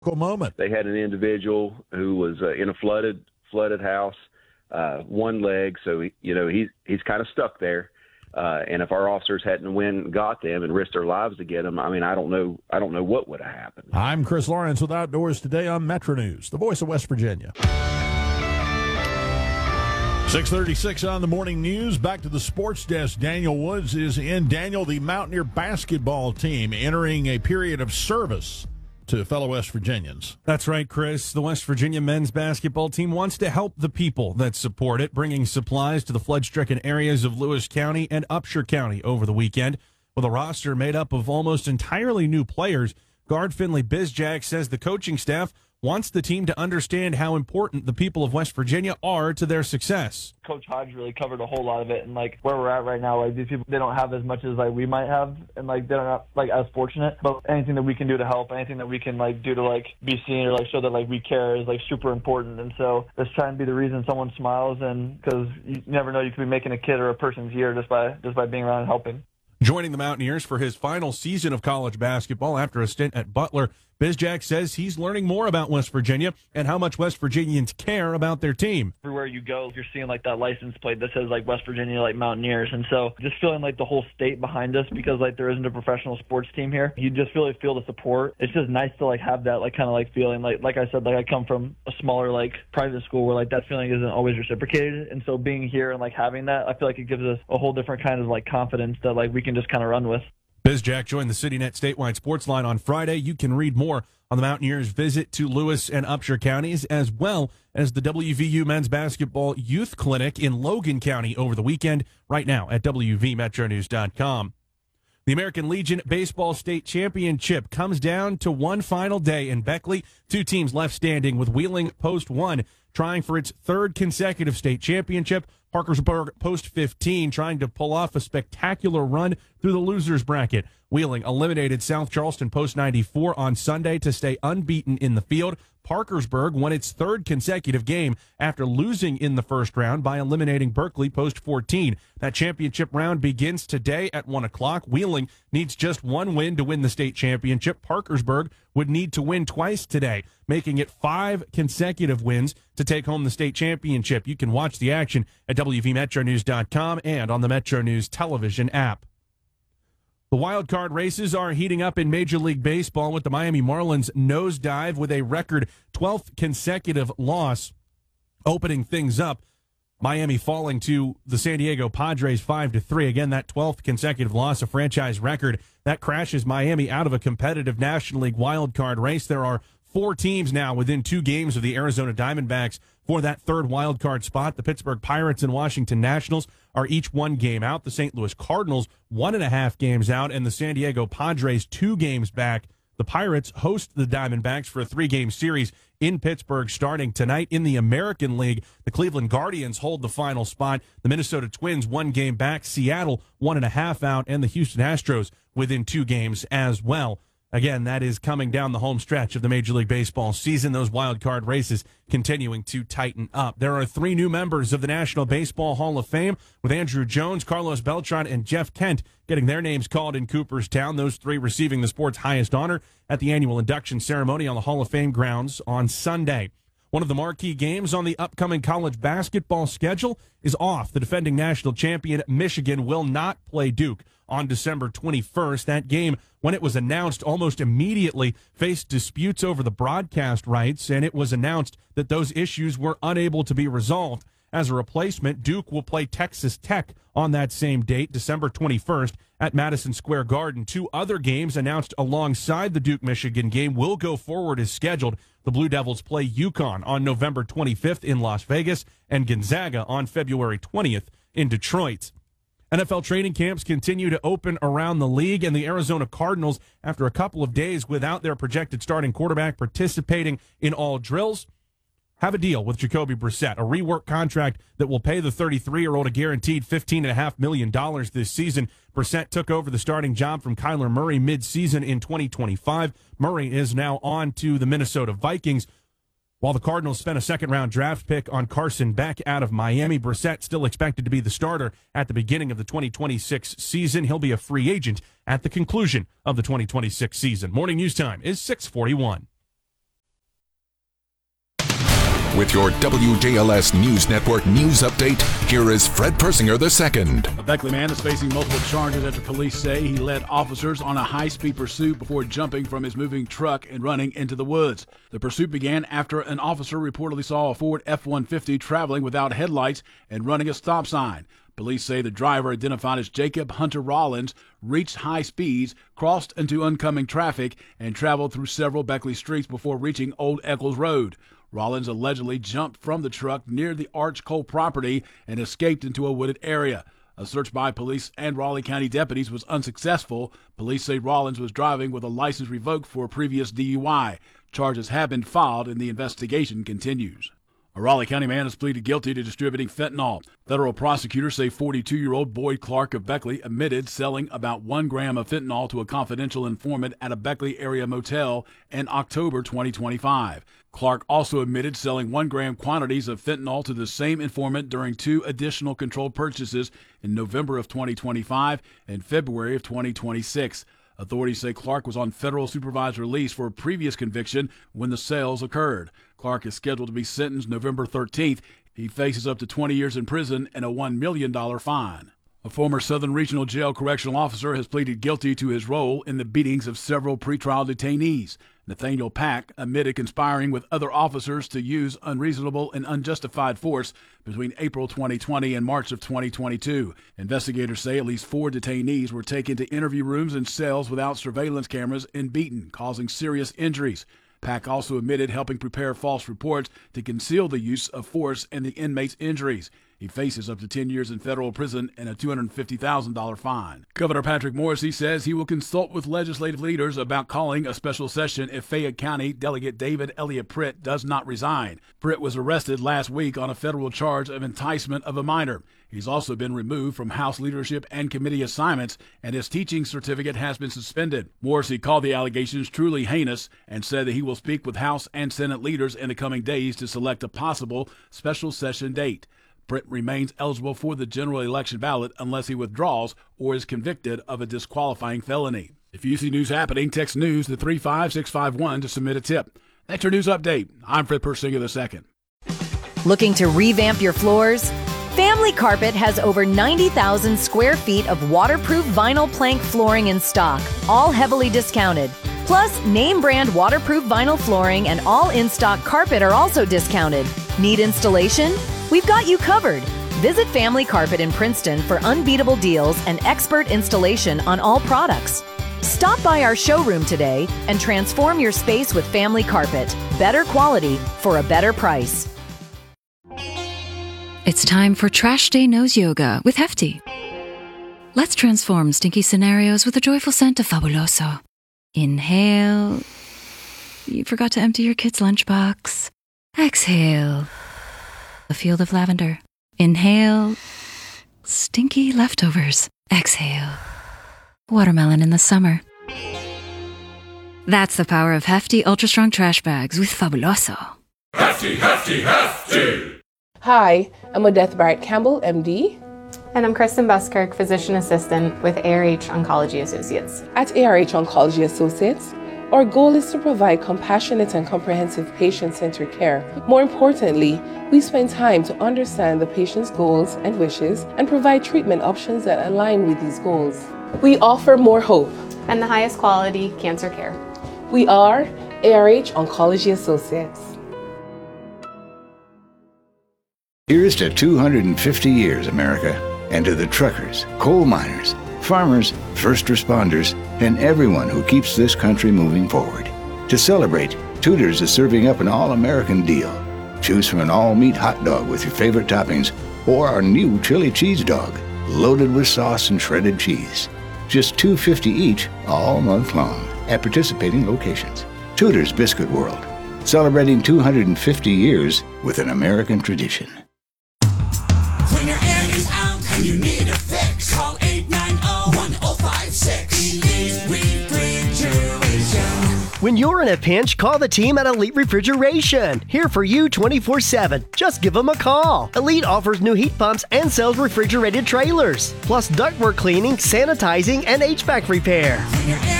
moment. They had an individual who was in a flooded house, one leg, so he's kind of stuck there. And if our officers hadn't went and got them and risked their lives to get them, I mean, I don't know what would have happened. I'm Chris Lawrence with Outdoors Today on Metro News, the voice of West Virginia. 6:36 on the morning news. Back to the sports desk. Daniel Woods is in. Daniel, the Mountaineer basketball team entering a period of service to fellow West Virginians. That's right, Chris. The West Virginia men's basketball team wants to help the people that support it, bringing supplies to the flood-stricken areas of Lewis County and Upshur County over the weekend. With a roster made up of almost entirely new players, guard Finley Bizjack says the coaching staff wants the team to understand how important the people of West Virginia are to their success. Coach Hodge really covered a whole lot of it, and like where we're at right now, like these people, they don't have as much as like we might have, and like they're not like as fortunate. But anything that we can do to help, anything that we can like do to like be seen or like show that like we care is like super important. And so let's try and be the reason someone smiles, and because you never know, you could be making a kid or a person's year just by being around and helping. Joining the Mountaineers for his final season of college basketball after a stint at Butler, Bizjack says he's learning more about West Virginia and how much West Virginians care about their team. Everywhere you go, you're seeing like that license plate that says like West Virginia, like Mountaineers. And so just feeling like the whole state behind us, because like there isn't a professional sports team here. You just really feel the support. It's just nice to like have that like kind of like feeling like I said, like I come from a smaller like private school where like that feeling isn't always reciprocated. And so being here and like having that, I feel like it gives us a whole different kind of like confidence that like we can just kind of run with. Bizjack joined the CityNet statewide sports line on Friday. You can read more on the Mountaineers' visit to Lewis and Upshur counties, as well as the WVU Men's Basketball Youth Clinic in Logan County over the weekend, right now at WVMetroNews.com. The American Legion Baseball State Championship comes down to one final day in Beckley. Two teams left standing, with Wheeling Post 1 trying for its third consecutive state championship. Parkersburg Post 15 trying to pull off a spectacular run through the losers bracket. Wheeling eliminated South Charleston Post 94 on Sunday to stay unbeaten in the field. Parkersburg won its third consecutive game after losing in the first round by eliminating Berkeley Post 14. That championship round begins today at 1 o'clock. Wheeling needs just one win to win the state championship. Parkersburg would need to win twice today, making it 5 consecutive wins to take home the state championship. You can watch the action at WVMetroNews.com and on the Metro News television app. The wild card races are heating up in Major League Baseball, with the Miami Marlins nosedive with a record 12th consecutive loss. Opening things up, Miami falling to the San Diego Padres 5-3. Again, that 12th consecutive loss, a franchise record. That crashes Miami out of a competitive National League wild card race. There are 4 teams now within 2 games of the Arizona Diamondbacks for that third wild card spot. The Pittsburgh Pirates and Washington Nationals are each 1 game out. The St. Louis Cardinals 1.5 games out, and the San Diego Padres 2 games back. The Pirates host the Diamondbacks for a 3-game series in Pittsburgh starting tonight. In the American League, the Cleveland Guardians hold the final spot. The Minnesota Twins 1 game back. Seattle 1.5 out, and the Houston Astros within 2 games as well. Again, that is coming down the home stretch of the Major League Baseball season. Those wild card races continuing to tighten up. There are 3 new members of the National Baseball Hall of Fame, with Andrew Jones, Carlos Beltran, and Jeff Kent getting their names called in Cooperstown. Those 3 receiving the sport's highest honor at the annual induction ceremony on the Hall of Fame grounds on Sunday. One of the marquee games on the upcoming college basketball schedule is off. The defending national champion Michigan will not play Duke on December 21st. That game, when it was announced, almost immediately faced disputes over the broadcast rights, and it was announced that those issues were unable to be resolved. As a replacement, Duke will play Texas Tech on that same date, December 21st, at Madison Square Garden. 2 other games announced alongside the Duke-Michigan game will go forward as scheduled. The Blue Devils play UConn on November 25th in Las Vegas, and Gonzaga on February 20th in Detroit. NFL training camps continue to open around the league, and the Arizona Cardinals, after a couple of days without their projected starting quarterback participating in all drills, have a deal with Jacoby Brissett, a rework contract that will pay the 33-year-old a guaranteed $15.5 million this season. Brissett took over the starting job from Kyler Murray mid-season in 2025. Murray is now on to the Minnesota Vikings. While the Cardinals spent a second-round draft pick on Carson Beck out of Miami, Brissett still expected to be the starter at the beginning of the 2026 season. He'll be a free agent at the conclusion of the 2026 season. Morning News Time is 6:41. With your WJLS News Network news update, here is Fred Persinger II. A Beckley man is facing multiple charges after police say he led officers on a high-speed pursuit before jumping from his moving truck and running into the woods. The pursuit began after an officer reportedly saw a Ford F-150 traveling without headlights and running a stop sign. Police say the driver, identified as Jacob Hunter Rollins, reached high speeds, crossed into oncoming traffic, and traveled through several Beckley streets before reaching Old Eccles Road. Rollins allegedly jumped from the truck near the Arch Coal property and escaped into a wooded area. A search by police and Raleigh County deputies was unsuccessful. Police say Rollins was driving with a license revoked for a previous DUI. Charges have been filed and the investigation continues. A Raleigh County man has pleaded guilty to distributing fentanyl. Federal prosecutors say 42-year-old Boyd Clark of Beckley admitted selling about 1 gram of fentanyl to a confidential informant at a Beckley area motel in October 2025. Clark also admitted selling 1 gram quantities of fentanyl to the same informant during 2 additional controlled purchases in November of 2025 and February of 2026. Authorities say Clark was on federal supervised release for a previous conviction when the sales occurred. Clark is scheduled to be sentenced November 13th. He faces up to 20 years in prison and a $1 million fine. A former Southern Regional Jail correctional officer has pleaded guilty to his role in the beatings of several pretrial detainees. Nathaniel Pack admitted conspiring with other officers to use unreasonable and unjustified force between April 2020 and March of 2022. Investigators say at least 4 detainees were taken to interview rooms and cells without surveillance cameras and beaten, causing serious injuries. Pack also admitted helping prepare false reports to conceal the use of force and the inmates' injuries. He faces up to 10 years in federal prison and a $250,000 fine. Governor Patrick Morrisey says he will consult with legislative leaders about calling a special session if Fayette County Delegate David Elliott Pritt does not resign. Pritt was arrested last week on a federal charge of enticement of a minor. He's also been removed from House leadership and committee assignments, and his teaching certificate has been suspended. Morrisey called the allegations truly heinous and said that he will speak with House and Senate leaders in the coming days to select a possible special session date. Pritt remains eligible for the general election ballot unless he withdraws or is convicted of a disqualifying felony. If you see news happening, text news to 35651 to submit a tip. That's your news update. I'm Fred Persinger II. Looking to revamp your floors? Family Carpet has over 90,000 square feet of waterproof vinyl plank flooring in stock, all heavily discounted. Plus, name brand waterproof vinyl flooring and all in-stock carpet are also discounted. Need installation? We've got you covered. Visit Family Carpet in Princeton for unbeatable deals and expert installation on all products. Stop by our showroom today and transform your space with Family Carpet. Better quality for a better price. It's time for Trash Day Nose Yoga with Hefty. Let's transform stinky scenarios with a joyful scent of Fabuloso. Inhale. You forgot to empty your kid's lunchbox. Exhale. A field of lavender. Inhale. Stinky leftovers. Exhale. Watermelon in the summer. That's the power of Hefty Ultra Strong Trash Bags with Fabuloso. Hefty, hefty, hefty! Hi, I'm Odette Barrett Campbell, MD. And I'm Kristen Buskirk, Physician Assistant with ARH Oncology Associates. At ARH Oncology Associates, our goal is to provide compassionate and comprehensive patient-centered care. More importantly, we spend time to understand the patient's goals and wishes and provide treatment options that align with these goals. We offer more hope and the highest quality cancer care. We are ARH Oncology Associates. Here's to 250 years, America, and to the truckers, coal miners, farmers, first responders, and everyone who keeps this country moving forward. To celebrate, Tudor's is serving up an all-American deal. Choose from an all-meat hot dog with your favorite toppings or our new chili cheese dog, loaded with sauce and shredded cheese. Just $2.50 each all month long at participating locations. Tudor's Biscuit World, celebrating 250 years with an American tradition. When your air is out and you need a fix, call 890-1056. Elite Refrigeration. When you're in a pinch, call the team at Elite Refrigeration. Here for you 24/7. Just give them a call. Elite offers new heat pumps and sells refrigerated trailers, plus ductwork cleaning, sanitizing, and HVAC repair. When your air